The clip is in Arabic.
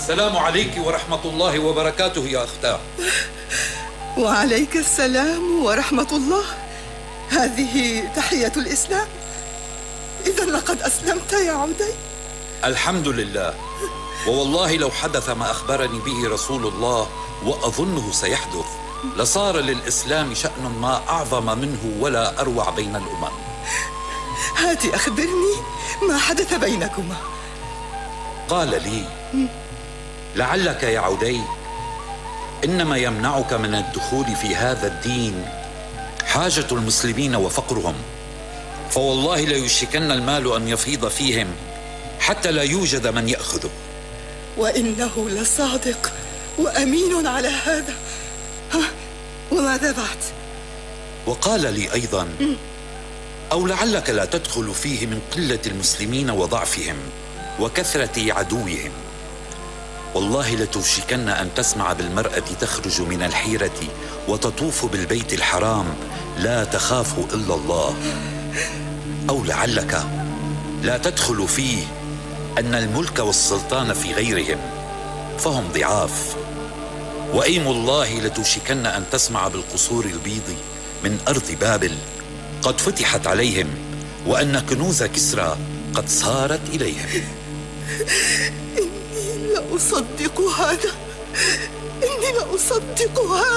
السلام عليك ورحمة الله وبركاته يا أختاه. وعليك السلام ورحمة الله. هذه تحية الإسلام. إذا لقد أسلمت يا عدي؟ الحمد لله، ووالله لو حدث ما أخبرني به رسول الله، وأظنه سيحدث، لصار للإسلام شأن ما أعظم منه ولا أروع بين الأمم. هات أخبرني ما حدث بينكما. قال لي: لعلك يا عدي إنما يمنعك من الدخول في هذا الدين حاجة المسلمين وفقرهم، فوالله ليوشكن المال أن يفيض فيهم حتى لا يوجد من يأخذه. وإنه لصادق وأمين على هذا. وماذا بعد؟ وقال لي أيضا: أو لعلك لا تدخل فيه من قلة المسلمين وضعفهم وكثرة عدوهم، والله لتوشكن أن تسمع بالمرأة تخرج من الحيرة وتطوف بالبيت الحرام لا تخاف إلا الله. أو لعلك لا تدخل فيه أن الملك والسلطان في غيرهم فهم ضعاف، وأيم الله لتوشكن أن تسمع بالقصور البيض من أرض بابل قد فتحت عليهم، وأن كنوز كسرى قد صارت إليهم. إني لأصدق هذا، إني لأصدق هذا.